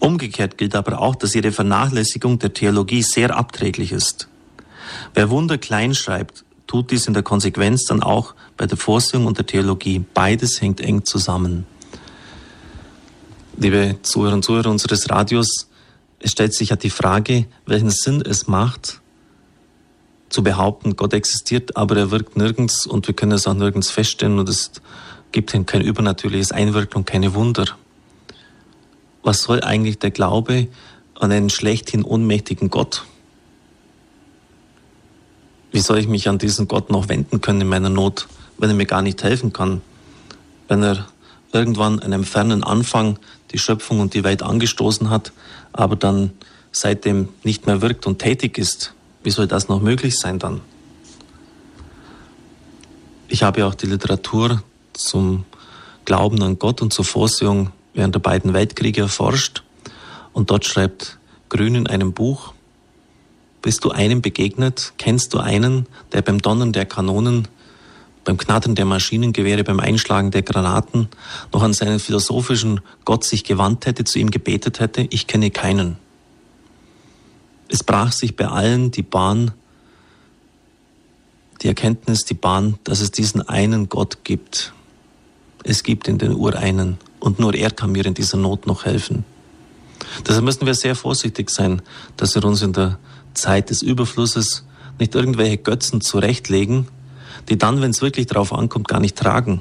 Umgekehrt gilt aber auch, dass jede Vernachlässigung der Theologie sehr abträglich ist. Wer Wunder klein schreibt, tut dies in der Konsequenz dann auch bei der Vorsehung und der Theologie. Beides hängt eng zusammen. Liebe Zuhörer und Zuhörer unseres Radios, es stellt sich ja die Frage, welchen Sinn es macht, zu behaupten, Gott existiert, aber er wirkt nirgends und wir können es auch nirgends feststellen und es gibt kein übernatürliches Einwirken und keine Wunder. Was soll eigentlich der Glaube an einen schlechthin ohnmächtigen Gott? Wie soll ich mich an diesen Gott noch wenden können in meiner Not, wenn er mir gar nicht helfen kann? Wenn er irgendwann an einem fernen Anfang die Schöpfung und die Welt angestoßen hat, aber dann seitdem nicht mehr wirkt und tätig ist. Wie soll das noch möglich sein dann? Ich habe auch die Literatur zum Glauben an Gott und zur Vorsehung während der beiden Weltkriege erforscht. Und dort schreibt Grün in einem Buch: Bist du einem begegnet? Kennst du einen, der beim Donnern der Kanonen, beim Knattern der Maschinengewehre, beim Einschlagen der Granaten noch an seinen philosophischen Gott sich gewandt hätte, zu ihm gebetet hätte? Ich kenne keinen. Es brach sich bei allen die Erkenntnis, dass es diesen einen Gott gibt. Es gibt ihn, den Ureinen, und nur er kann mir in dieser Not noch helfen. Deshalb müssen wir sehr vorsichtig sein, dass wir uns in der Zeit des Überflusses nicht irgendwelche Götzen zurechtlegen, die dann, wenn es wirklich darauf ankommt, gar nicht tragen.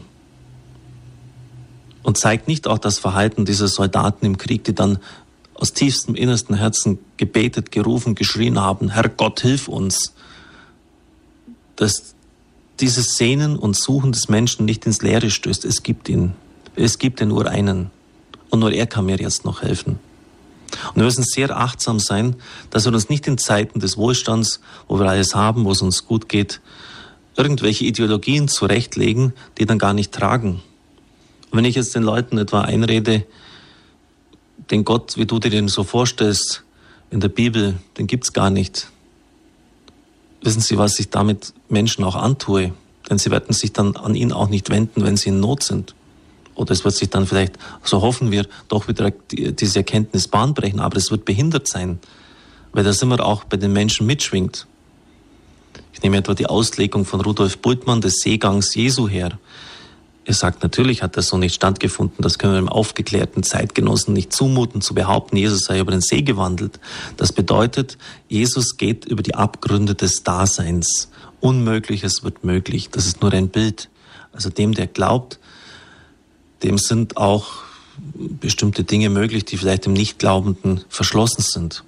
Und zeigt nicht auch das Verhalten dieser Soldaten im Krieg, die dann aus tiefstem innersten Herzen gebetet, gerufen, geschrien haben: Herr Gott, hilf uns. Dass dieses Sehnen und Suchen des Menschen nicht ins Leere stößt. Es gibt ihn. Es gibt den Ureinen. Und nur er kann mir jetzt noch helfen. Und wir müssen sehr achtsam sein, dass wir uns nicht in Zeiten des Wohlstands, wo wir alles haben, wo es uns gut geht, irgendwelche Ideologien zurechtlegen, die dann gar nicht tragen. Und wenn ich jetzt den Leuten etwa einrede, den Gott, wie du dir den so vorstellst, in der Bibel, den gibt's gar nicht. Wissen Sie, was ich damit Menschen auch antue? Denn sie werden sich dann an ihn auch nicht wenden, wenn sie in Not sind. Oder es wird sich dann vielleicht, so hoffen wir, doch wieder diese Erkenntnis Bahn brechen, aber es wird behindert sein, weil das immer auch bei den Menschen mitschwingt. Ich nehme etwa die Auslegung von Rudolf Bultmann des Seegangs Jesu her. Er sagt, natürlich hat das so nicht stattgefunden, das können wir dem aufgeklärten Zeitgenossen nicht zumuten, zu behaupten, Jesus sei über den See gewandelt. Das bedeutet, Jesus geht über die Abgründe des Daseins. Unmögliches wird möglich, das ist nur ein Bild. Also dem, der glaubt, dem sind auch bestimmte Dinge möglich, die vielleicht dem Nichtglaubenden verschlossen sind.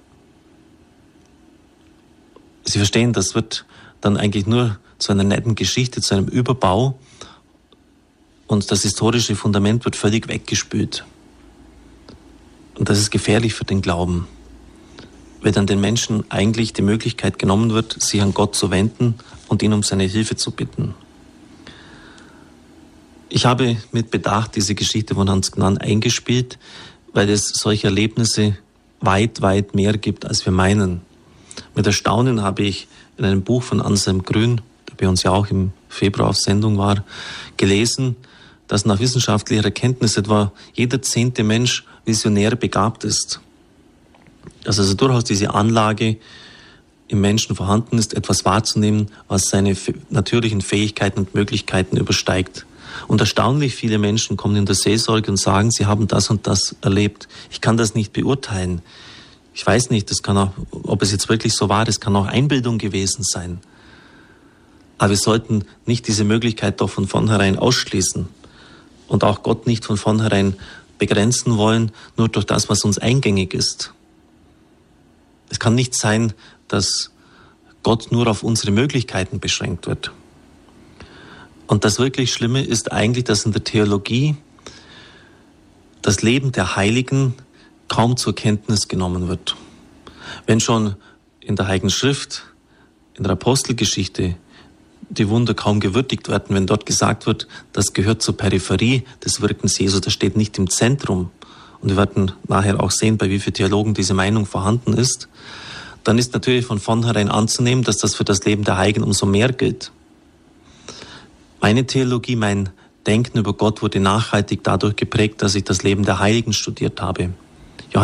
Sie verstehen, das wird dann eigentlich nur zu einer netten Geschichte, zu einem Überbau, und das historische Fundament wird völlig weggespült. Und das ist gefährlich für den Glauben, weil dann den Menschen eigentlich die Möglichkeit genommen wird, sich an Gott zu wenden und ihn um seine Hilfe zu bitten. Ich habe mit Bedacht diese Geschichte von Hans Gnann eingespielt, weil es solche Erlebnisse weit, weit mehr gibt, als wir meinen. Mit Erstaunen habe ich in einem Buch von Anselm Grün, der bei uns ja auch im Februar auf Sendung war, gelesen, dass nach wissenschaftlicher Erkenntnis etwa jeder 10. Mensch visionär begabt ist. Dass also durchaus diese Anlage im Menschen vorhanden ist, etwas wahrzunehmen, was seine natürlichen Fähigkeiten und Möglichkeiten übersteigt. Und erstaunlich viele Menschen kommen in der Seelsorge und sagen, sie haben das und das erlebt. Ich kann das nicht beurteilen. Ich weiß nicht, das kann auch, ob es jetzt wirklich so war, das kann auch Einbildung gewesen sein. Aber wir sollten nicht diese Möglichkeit doch von vornherein ausschließen und auch Gott nicht von vornherein begrenzen wollen, nur durch das, was uns eingängig ist. Es kann nicht sein, dass Gott nur auf unsere Möglichkeiten beschränkt wird. Und das wirklich Schlimme ist eigentlich, dass in der Theologie das Leben der Heiligen kaum zur Kenntnis genommen wird. Wenn schon in der Heiligen Schrift, in der Apostelgeschichte, die Wunder kaum gewürdigt werden, wenn dort gesagt wird, das gehört zur Peripherie des Wirkens Jesu, das steht nicht im Zentrum. Und wir werden nachher auch sehen, bei wie vielen Theologen diese Meinung vorhanden ist. Dann ist natürlich von vornherein anzunehmen, dass das für das Leben der Heiligen umso mehr gilt. Meine Theologie, mein Denken über Gott wurde nachhaltig dadurch geprägt, dass ich das Leben der Heiligen studiert habe.